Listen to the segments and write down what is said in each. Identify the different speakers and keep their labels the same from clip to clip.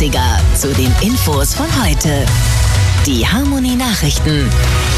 Speaker 1: Klassiker zu den Infos von heute. Die Harmony Nachrichten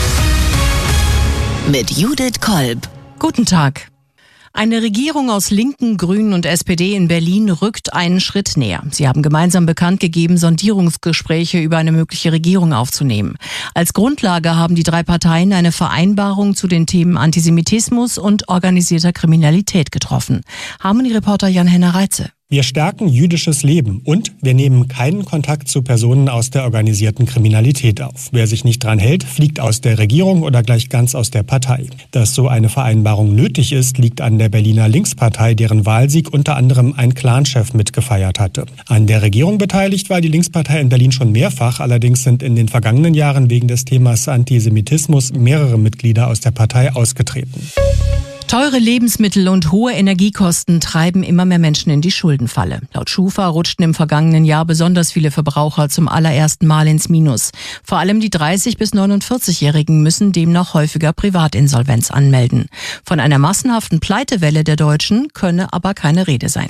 Speaker 1: mit Judith Kolb.
Speaker 2: Guten Tag. Eine Regierung aus Linken, Grünen und SPD in Berlin rückt einen Schritt näher. Sie haben gemeinsam bekannt gegeben, Sondierungsgespräche über eine mögliche Regierung aufzunehmen. Als Grundlage haben die drei Parteien eine Vereinbarung zu den Themen Antisemitismus und organisierter Kriminalität getroffen. Harmony-Reporter Jan-Henner Reitze.
Speaker 3: Wir stärken jüdisches Leben und wir nehmen keinen Kontakt zu Personen aus der organisierten Kriminalität auf. Wer sich nicht dran hält, fliegt aus der Regierung oder gleich ganz aus der Partei. Dass so eine Vereinbarung nötig ist, liegt an der Berliner Linkspartei, deren Wahlsieg unter anderem ein Clanchef mitgefeiert hatte. An der Regierung beteiligt war die Linkspartei in Berlin schon mehrfach. Allerdings sind in den vergangenen Jahren wegen des Themas Antisemitismus mehrere Mitglieder aus der Partei ausgetreten.
Speaker 2: Teure Lebensmittel und hohe Energiekosten treiben immer mehr Menschen in die Schuldenfalle. Laut Schufa rutschten im vergangenen Jahr besonders viele Verbraucher zum allerersten Mal ins Minus. Vor allem die 30- bis 49-Jährigen müssen demnach häufiger Privatinsolvenz anmelden. Von einer massenhaften Pleitewelle der Deutschen könne aber keine Rede sein.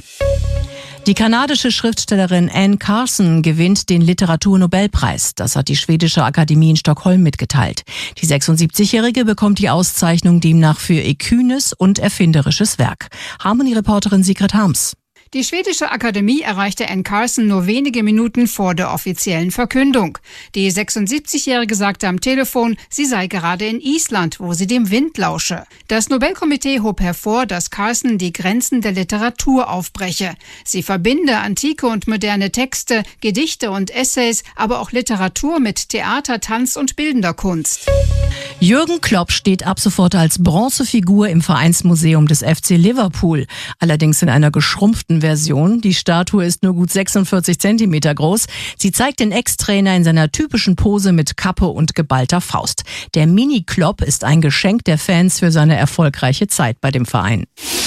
Speaker 2: Die kanadische Schriftstellerin Anne Carson gewinnt den Literaturnobelpreis. Das hat die schwedische Akademie in Stockholm mitgeteilt. Die 76-Jährige bekommt die Auszeichnung demnach für ihr kühnes und erfinderisches Werk. Harmony-Reporterin Sigrid Harms.
Speaker 4: Die schwedische Akademie erreichte Anne Carson nur wenige Minuten vor der offiziellen Verkündung. Die 76-Jährige sagte am Telefon, sie sei gerade in Island, wo sie dem Wind lausche. Das Nobelkomitee hob hervor, dass Carson die Grenzen der Literatur aufbreche. Sie verbinde antike und moderne Texte, Gedichte und Essays, aber auch Literatur mit Theater, Tanz und bildender Kunst.
Speaker 2: Jürgen Klopp steht ab sofort als Bronzefigur im Vereinsmuseum des FC Liverpool. Allerdings in einer geschrumpften Version. Die Statue ist nur gut 46 Zentimeter groß. Sie zeigt den Ex-Trainer in seiner typischen Pose mit Kappe und geballter Faust. Der Mini-Klopp ist ein Geschenk der Fans für seine erfolgreiche Zeit bei dem Verein.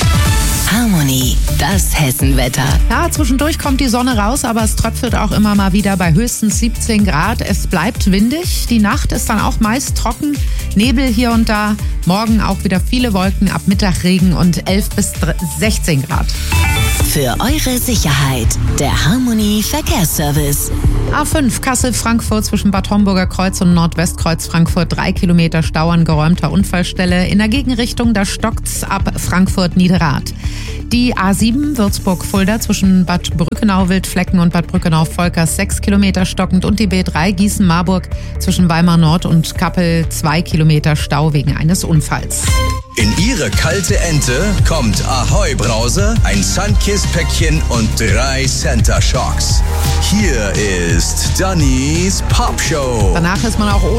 Speaker 1: Harmony, das Hessenwetter.
Speaker 5: Ja, zwischendurch kommt die Sonne raus, aber es tröpfelt auch immer mal wieder bei höchstens 17 Grad. Es bleibt windig. Die Nacht ist dann auch meist trocken. Nebel hier und da. Morgen auch wieder viele Wolken, ab Mittag Regen und 11 bis 16 Grad.
Speaker 1: Für eure Sicherheit, der Harmony Verkehrsservice.
Speaker 5: A5 Kassel-Frankfurt zwischen Bad Homburger Kreuz und Nordwestkreuz Frankfurt 3 Kilometer Stau an geräumter Unfallstelle. In der Gegenrichtung, da stockt's ab Frankfurt-Niederrad. Die A7 Würzburg-Fulda zwischen Bad Brückenau-Wildflecken und Bad Brückenau-Volkers 6 Kilometer stockend und die B3 Gießen-Marburg zwischen Weimar Nord und Kappel 2 Kilometer Stau wegen eines Unfalls.
Speaker 6: In Ihre kalte Ente kommt Ahoi Brause, ein Sunkist-Päckchen und 3 Center Shocks. Hier ist Dannys Pop Show.
Speaker 5: Danach ist man auch ohne